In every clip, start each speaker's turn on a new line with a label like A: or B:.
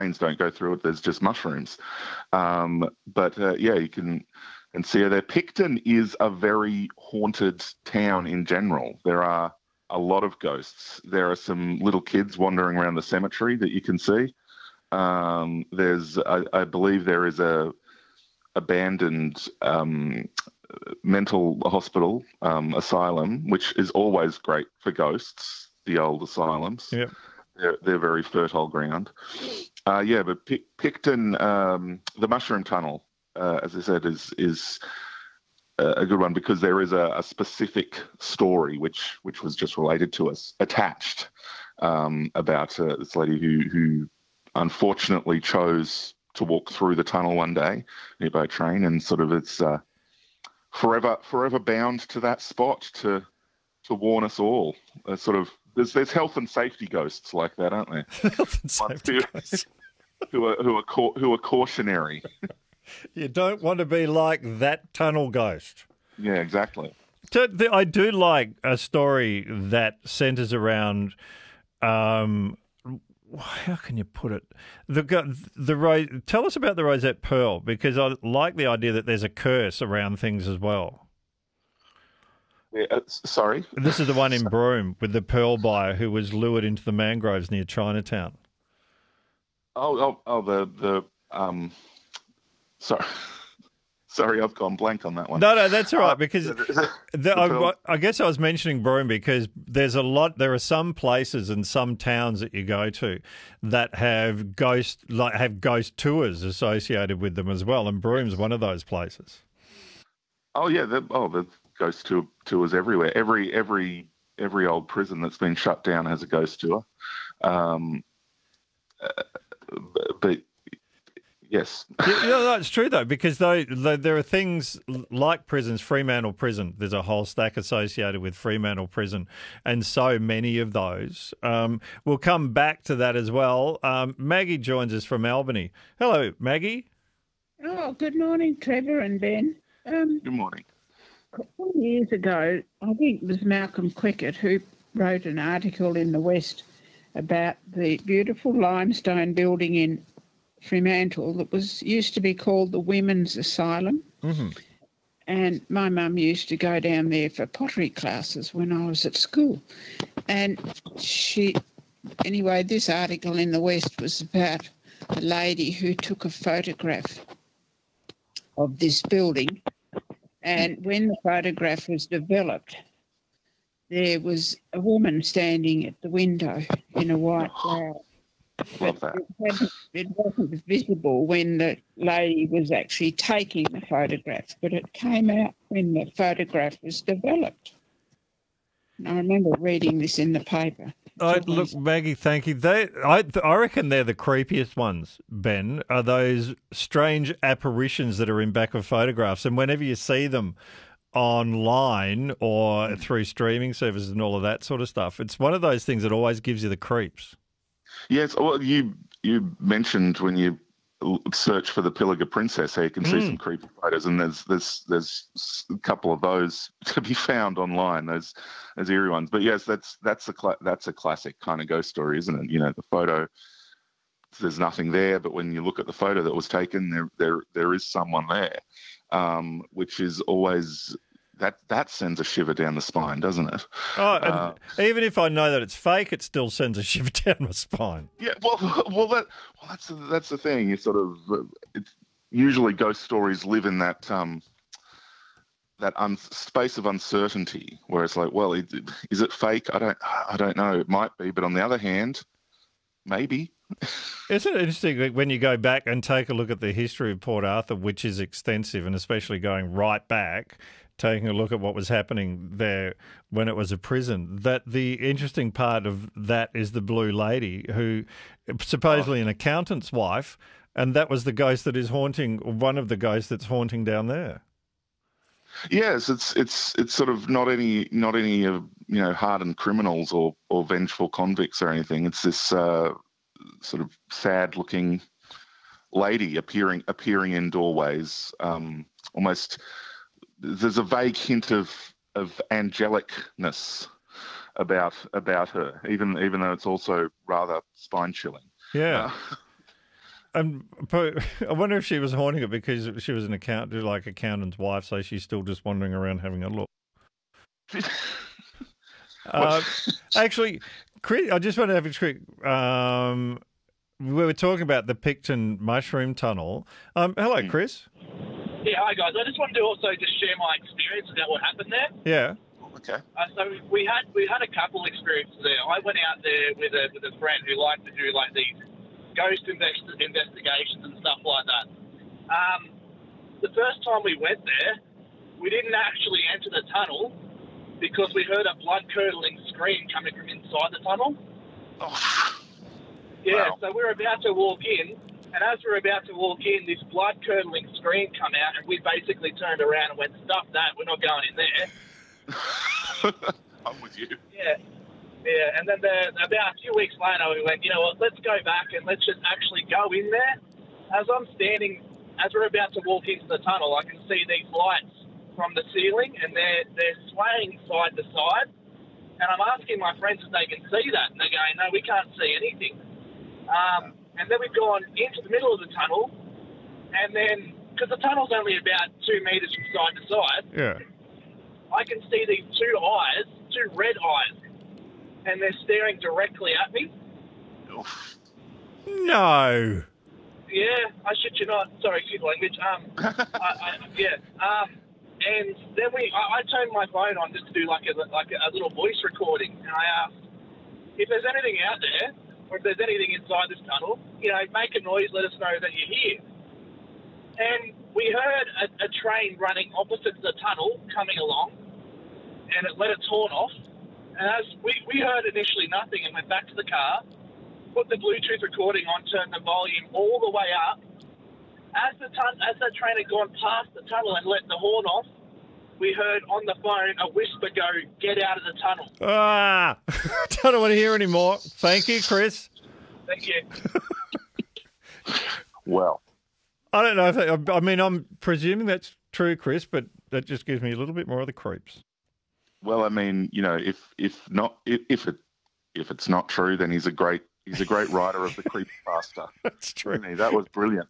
A: don't go through it. There's just mushrooms. You can and see her there. Picton is a very haunted town in general. There are a lot of ghosts. There are some little kids wandering around the cemetery that you can see. I believe there is a abandoned mental hospital asylum, which is always great for ghosts. The old asylums,
B: Yep.
A: they're very fertile ground. But Picton, the Mushroom Tunnel, as I said, is a good one because there is a specific story which was just related to us attached about this lady who unfortunately chose to walk through the tunnel one day nearby a train, and sort of it's forever bound to that spot to warn us all. Sort of there's health and safety ghosts like that, aren't there?
B: Health and safety ghosts.
A: who are cautionary.
B: You don't want to be like that tunnel ghost.
A: Yeah, exactly.
B: I do like a story that centres around. How can you put it? Tell us about the Rosette Pearl, because I like the idea that there's a curse around things as well.
A: Yeah, sorry?
B: This is the one in Broome with the pearl buyer who was lured into the mangroves near Chinatown.
A: Sorry. Sorry, I've gone blank on that one.
B: No, that's all right, because I guess I was mentioning Broome because there are some places and some towns that you go to that have ghost tours associated with them as well, and Broome's one of those places.
A: Oh yeah, the ghost tours everywhere. Every old prison that's been shut down has a ghost tour. But yes.
B: No, it's true, though, because there are things like prisons, Fremantle Prison. There's a whole stack associated with Fremantle Prison, and so many of those. We'll come back to that as well. Maggie joins us from Albany. Hello, Maggie.
C: Oh, good morning, Trevor and Ben.
A: Good morning.
C: A couple of years ago, I think it was Malcolm Quickett who wrote an article in the West about the beautiful limestone building in Fremantle that used to be called the Women's Asylum.
B: Mm-hmm.
C: And my mum used to go down there for pottery classes when I was at school. And this article in the West was about a lady who took a photograph of this building. And when the photograph was developed, there was a woman standing at the window in a white blouse.
A: Love that.
C: It wasn't visible when the lady was actually taking the photograph, but it came out when the photograph was developed. And I remember reading this in the paper.
B: Look, Maggie, thank you. I reckon they're the creepiest ones, Ben, are those strange apparitions that are in back of photographs. And whenever you see them online or through streaming services and all of that sort of stuff, it's one of those things that always gives you the creeps.
A: Yes, well, you mentioned when you search for the Pilliga Princess how you can see some creepy photos, and there's a couple of those to be found online. Those eerie ones, but yes, that's a classic kind of ghost story, isn't it? You know, the photo, there's nothing there, but when you look at the photo that was taken, there is someone there, which is always. That sends a shiver down the spine, doesn't it?
B: Oh, even if I know that it's fake, it still sends a shiver down my spine.
A: Yeah, that's the thing. You sort of usually ghost stories live in that space of uncertainty, where it's like, well, is it fake? I don't know. It might be, but on the other hand, maybe.
B: Isn't it interesting when you go back and take a look at the history of Port Arthur, which is extensive, and especially going right back, taking a look at what was happening there when it was a prison, that the interesting part of that is the Blue Lady, who supposedly an accountant's wife, and that was the ghost that is haunting, one of the ghosts that's haunting down there.
A: Yes, it's sort of not any hardened criminals or vengeful convicts or anything. It's this sort of sad looking lady appearing in doorways, almost. There's a vague hint of angelicness about her, even though it's also rather spine chilling.
B: Yeah. I wonder if she was haunting it because she was an accountant's wife, so she's still just wandering around having a look. Actually, Chris, I just want to have a quick. We were talking about the Picton Mushroom Tunnel. Hello, Chris.
D: Yeah, hi guys. I just wanted to also just share my experience about what happened there.
B: Yeah.
A: Okay.
D: So we had a couple experiences there. I went out there with a friend who liked to do like these ghost investigations and stuff like that. The first time we went there, we didn't actually enter the tunnel because we heard a blood-curdling scream coming from inside the tunnel.
A: Oh.
D: Yeah,
A: Wow.
D: so we're about to walk in, and as we're about to walk in, this blood-curdling scream come out, and we basically turned around and went, "Stuff that, we're not going in there."
A: I'm with you.
D: Yeah, and then about a few weeks later, we went, you know what, let's go back and let's just actually go in there. As we're about to walk into the tunnel, I can see these lights from the ceiling, and they're swaying side to side. And I'm asking my friends if they can see that, and they're going, "No, we can't see anything." And then we've gone into the middle of the tunnel, and then, because the tunnel's only about 2 meters from side to side,
B: Yeah.
D: I can see these two red eyes, and they're staring directly at me.
A: Oof.
B: No.
D: Yeah, I shit you not. Sorry, excuse language. And then I turned my phone on just to do like a little voice recording, and I asked if there's anything out there, or if there's anything inside this tunnel, make a noise, let us know that you're here. And we heard a train running opposite the tunnel coming along, and it let its horn off. And as we heard initially nothing and went back to the car, put the Bluetooth recording on, turned the volume all the way up. As that train had gone past the tunnel and let the horn off, we heard on the phone a whisper go, "Get out of the tunnel."
B: I don't want to hear anymore. Thank you, Chris.
D: Thank you.
A: Well,
B: I don't know if I'm presuming that's true, Chris, but that just gives me a little bit more of the creeps.
A: I mean, if it's not true, then he's a great writer of the creepypasta.
B: That's true.
A: Isn't he? That was brilliant.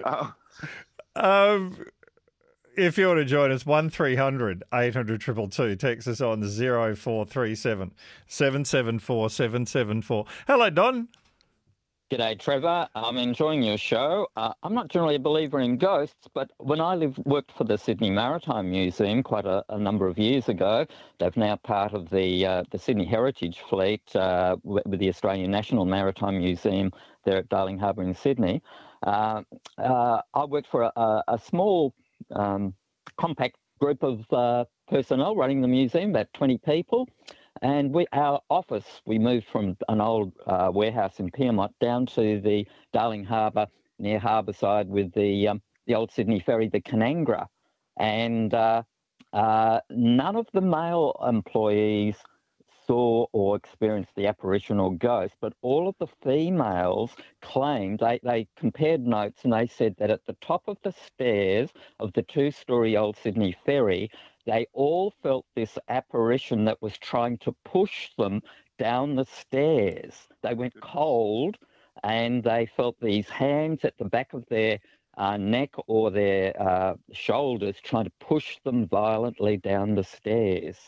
B: If you want to join us, 1300 800 222. Text us on 0437 774 774. Hello, Don.
E: G'day, Trevor. I'm enjoying your show. I'm not generally a believer in ghosts, but when I worked for the Sydney Maritime Museum quite a number of years ago, they're now part of the Sydney Heritage Fleet with the Australian National Maritime Museum there at Darling Harbour in Sydney. I worked for a small, compact group of personnel running the museum, about 20 people. And our office, we moved from an old warehouse in Pyrmont down to the Darling Harbour, near Harbourside, with the old Sydney ferry, the Canangra. And none of the male employees saw or experienced the apparition or ghost, but all of the females claimed, they compared notes, and they said that at the top of the stairs of the 2-storey old Sydney ferry, they all felt this apparition that was trying to push them down the stairs. They went cold, and they felt these hands at the back of their neck or their shoulders trying to push them violently down the stairs.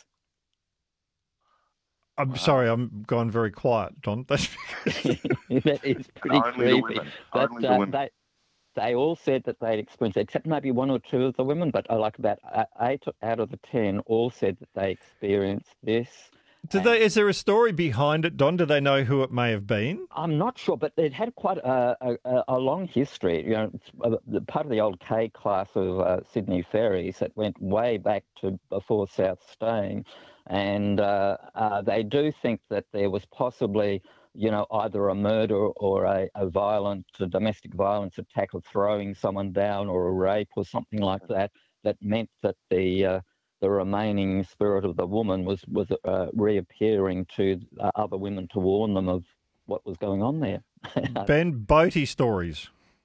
B: I'm sorry, I'm gone very quiet, Don. That's
E: That is pretty creepy.
A: Only the women.
E: They all said that they'd experienced it, except maybe 1 or 2 of the women, but like about 8 out of the 10 all said that they experienced this.
B: Is there a story behind it, Don? Do they know who it may have been?
E: I'm not sure, but it had quite a long history. It's part of the old K class of Sydney ferries that went way back to before South Staying. And they do think that there was possibly, either a murder or a violent domestic violence attack of throwing someone down, or a rape or something like that, that meant that the remaining spirit of the woman was reappearing to other women to warn them of what was going on there.
B: Ben, boaty stories.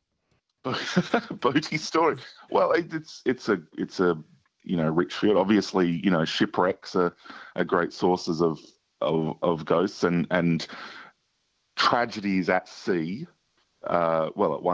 A: Boaty story. Well, it's a rich field. Obviously, shipwrecks are great sources of ghosts and tragedies at sea. Well, at one